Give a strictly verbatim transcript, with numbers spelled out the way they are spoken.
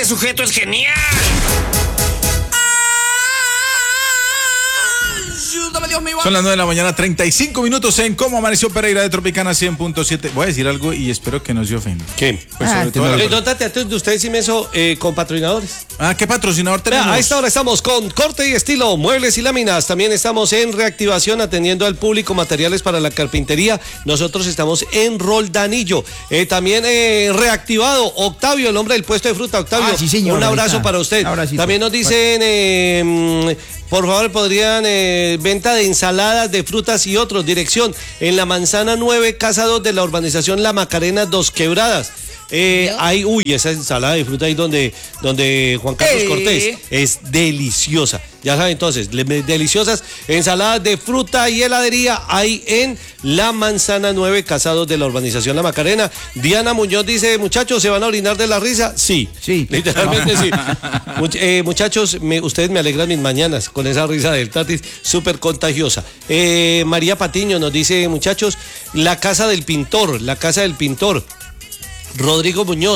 sujeto es genial. Son las nueve de la mañana, treinta y cinco minutos en Cómo Amaneció Pereira de Tropicana cien punto siete. Voy a decir algo y espero que no se ofenda. ¿Qué? Pues Ah, sobre todo la- Eh, don Tati, antes de ustedes sí me eso eh, con patrocinadores. Ah, ¿qué patrocinador tenemos? Vea, a esta hora estamos con Corte y Estilo, Muebles y Láminas. También estamos en Reactivación atendiendo al público, materiales para la carpintería. Nosotros estamos en Roldanillo. Eh, también eh, reactivado, Octavio, el hombre del puesto de fruta. Octavio, Ah, sí, señor, un ahí abrazo está. para usted. Un abracito. También nos dicen, eh, mm, por favor, podrían, eh, venta de ensaladas, de frutas y otros. Dirección, en la Manzana nueve, Casa dos de la urbanización La Macarena, Dos Quebradas. Eh, hay, uy, esa ensalada de fruta ahí donde, donde Juan Carlos Eh. Cortés es deliciosa. Ya saben, entonces, le- deliciosas ensaladas de fruta y heladería hay en La Manzana nueve, Casados de la urbanización La Macarena. Diana Muñoz dice, muchachos, ¿se van a orinar de la risa? Sí. Sí. Literalmente sí. Much- eh, muchachos, me- ustedes me alegran mis mañanas con esa risa del Tatis, súper contagiosa. Eh, María Patiño nos dice, muchachos, la casa del pintor, la casa del pintor. Rodrigo Muñoz.